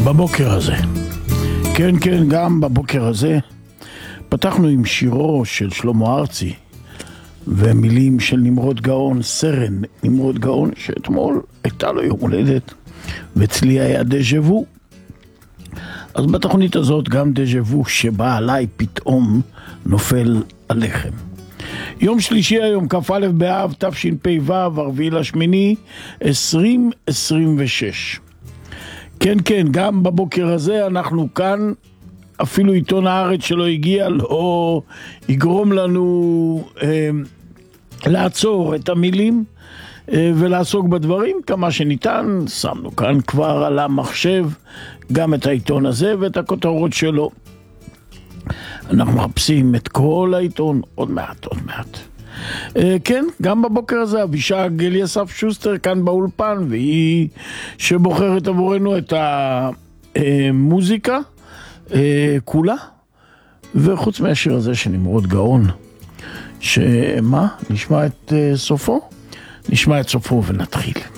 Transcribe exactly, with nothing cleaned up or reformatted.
בבוקר הזה, כן כן, גם בבוקר הזה פתחנו עם שירו של שלמה ארצי ומילים של נמרוד גאון, סרן נמרוד גאון, שאתמול הייתה לו יום הולדת ואצלי היה דז'ה וו. אז בתוכנית הזאת גם דז'ה וו שבא עליי פתאום נופל עליכם. יום שלישי היום, כ"א באב תשפ"ו, הרביעי לשמיני עשרים עשרים ושש. כן כן, גם בבוקר הזה אנחנו כאן, אפילו עיתון הארץ שלא הגיע לא יגרום לנו אה, לעצור את המילים אה, ולעסוק בדברים כמה שניתן. שמנו כאן כבר על המחשב גם את העיתון הזה ואת הכותרות שלו. אנחנו מחפשים את כל העיתון, עוד מעט, עוד מעט. Uh, כן, גם בבוקר הזה אבישג אליסף שוסטר כאן באולפן, והיא שבוחרת עבורנו את המוזיקה uh, כולה, וחוץ מהשיר הזה שנמרוד גאון, שמה? נשמע את uh, סופו? נשמע את סופו ונתחיל.